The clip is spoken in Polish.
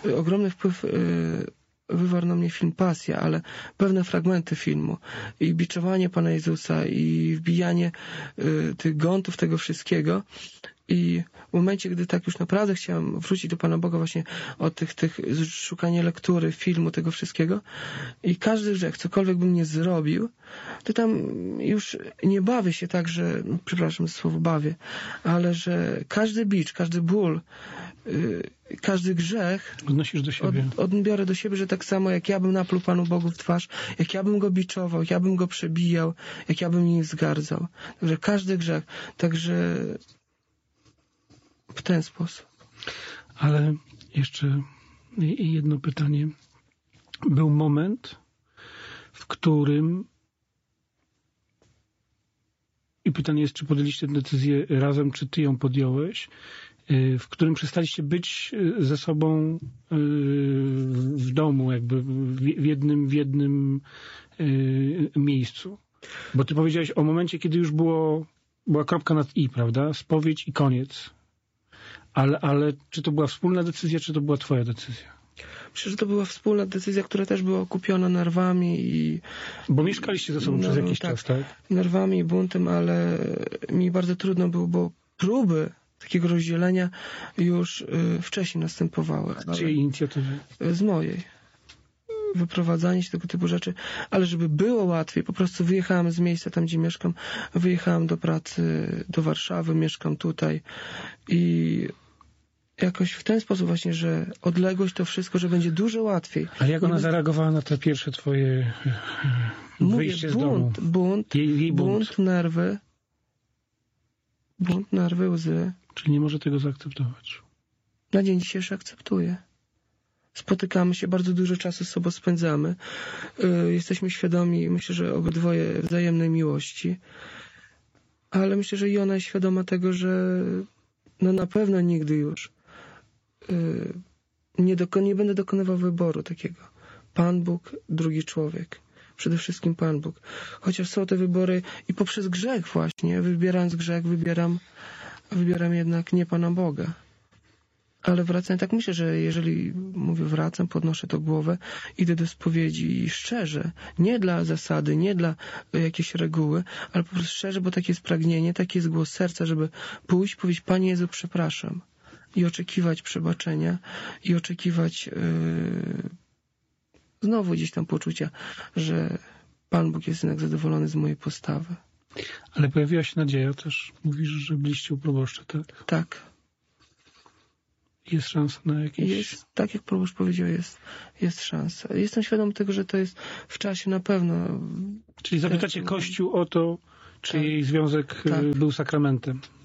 ogromny wpływ wywarł na mnie film Pasja, ale pewne fragmenty filmu i biczowanie Pana Jezusa i wbijanie tych gątów tego wszystkiego. I w momencie, gdy tak już naprawdę chciałem wrócić do Pana Boga właśnie od tych szukania lektury, filmu, tego wszystkiego i każdy grzech, cokolwiek bym nie zrobił, to tam już nie bawię się tak, że, przepraszam za słowo bawię, ale że każdy bicz, każdy ból, każdy grzech odnosisz do siebie. Odbiorę do siebie, że tak samo jak ja bym napluł Panu Bogu w twarz, jak ja bym go biczował, jak ja bym go przebijał, jak ja bym nim wzgardzał. Także każdy grzech. Także w ten sposób. Ale jeszcze jedno pytanie. Był moment, w którym i pytanie jest, czy podjęliście tę decyzję razem, czy ty ją podjąłeś, w którym przestaliście być ze sobą w domu, jakby w jednym miejscu. Bo ty powiedziałeś o momencie, kiedy już była kropka nad i, prawda? Spowiedź i koniec. Ale czy to była wspólna decyzja, czy to była twoja decyzja? Myślę, że to była wspólna decyzja, która też była okupiona nerwami i... Bo mieszkaliście ze sobą przez jakiś czas, tak? Nerwami i buntem, ale mi bardzo trudno było, bo próby takiego rozdzielenia już wcześniej następowały. Z czyjej inicjatywy? Z mojej. Wyprowadzanie się, tego typu rzeczy. Ale żeby było łatwiej, po prostu wyjechałem z miejsca tam, gdzie mieszkam. Wyjechałem do pracy do Warszawy, mieszkam tutaj i jakoś w ten sposób właśnie, że odległość to wszystko, że będzie dużo łatwiej. Ale jak ona zareagowała na te pierwsze twoje wyjście z domu? Bunt, nerwy. Bunt, nerwy, łzy. Czyli nie może tego zaakceptować. Na dzień dzisiejszy akceptuję. Spotykamy się, bardzo dużo czasu z sobą spędzamy. Jesteśmy świadomi, myślę, że obydwoje wzajemnej miłości. Ale myślę, że i ona jest świadoma tego, że no na pewno nigdy już nie będę dokonywał wyboru takiego. Pan Bóg, drugi człowiek. Przede wszystkim Pan Bóg. Chociaż są te wybory i poprzez grzech właśnie, wybierając grzech, wybieram jednak nie Pana Boga. Ale wracam, tak myślę, że jeżeli mówię wracam, podnoszę to głowę, idę do spowiedzi i szczerze, nie dla zasady, nie dla jakiejś reguły, ale po prostu szczerze, bo takie jest pragnienie, taki jest głos serca, żeby pójść, powiedzieć: Panie Jezu, przepraszam. I oczekiwać przebaczenia, i oczekiwać znowu gdzieś tam poczucia, że Pan Bóg jest jednak zadowolony z mojej postawy. Ale pojawiła się nadzieja też. Mówisz, że byliście u proboszcza, tak? Tak. Jest szansa na jakieś... Jest, tak jak proboszcz powiedział, jest szansa. Jestem świadom tego, że to jest w czasie na pewno... Czyli zapytacie Kościół o to, czy jej związek był sakramentem.